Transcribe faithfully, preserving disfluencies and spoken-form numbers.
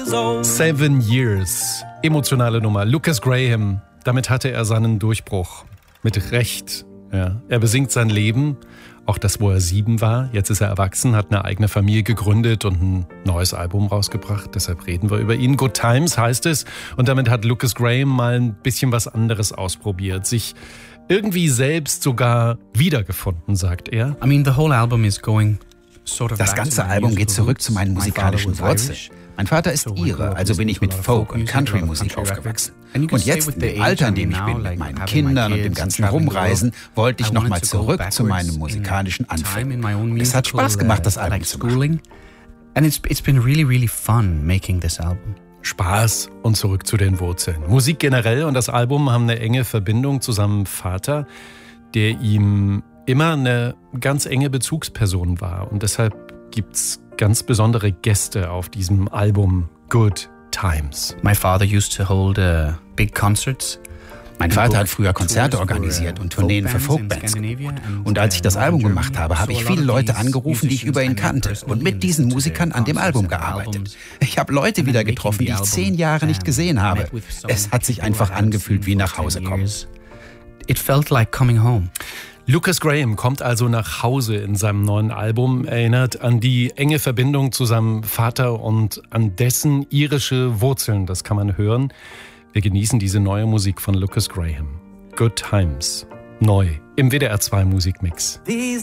Seven Years. Emotionale Nummer. Lucas Graham. Damit hatte er seinen Durchbruch. Mit Recht. Ja. Er besingt sein Leben. Auch das, wo er sieben war. Jetzt ist er erwachsen, hat eine eigene Familie gegründet und ein neues Album rausgebracht. Deshalb reden wir über ihn. Good Times heißt es. Und damit hat Lucas Graham mal ein bisschen was anderes ausprobiert. Sich irgendwie selbst sogar wiedergefunden, sagt er. I mean, the whole album is going sort of Das ganze Album geht zurück zu meinen musikalischen Wurzeln. Mein Vater ist Ire, also bin ich mit Folk- und Country-Musik aufgewachsen. Und jetzt, in dem Alter, in dem ich bin, mit meinen Kindern und dem ganzen Rumreisen, wollte ich nochmal zurück zu meinen musikalischen Anfängen. Es hat Spaß gemacht, das Album zu machen. And it's it's been really really fun making this album. Spaß und zurück zu den Wurzeln. Musik generell und das Album haben eine enge Verbindung zu seinem Vater, der ihm immer eine ganz enge Bezugsperson war. Und deshalb gibt's ganz besondere Gäste auf diesem Album Good Times. My father used to hold uh, big concerts. Mein Vater hat früher Konzerte organisiert und Tourneen für Folkbands gemacht. Und als ich das Album gemacht habe, habe ich viele Leute angerufen, die ich über ihn kannte und mit diesen Musikern an dem Album gearbeitet. Ich habe Leute wieder getroffen, die ich zehn Jahre nicht gesehen habe. Es hat sich einfach angefühlt wie nach Hause kommen. It felt like coming home. Lucas Graham kommt also nach Hause in seinem neuen Album, erinnert an die enge Verbindung zu seinem Vater und an dessen irische Wurzeln. Das kann man hören. Wir genießen diese neue Musik von Lucas Graham. Good Times. Neu im W D R zwei Musikmix.